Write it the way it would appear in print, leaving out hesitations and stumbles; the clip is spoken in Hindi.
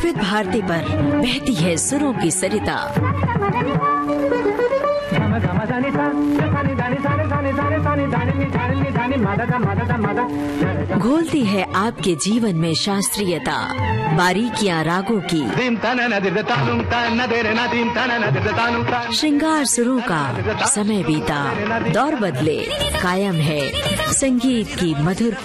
विविध भारती पर बहती है सुरों की सरिता। घोलती है आपके जीवन में शास्त्रीयता, बारीकियां रागों की, श्रृंगार सुरों का। समय बीता, दौर बदले, कायम है संगीत की मधुर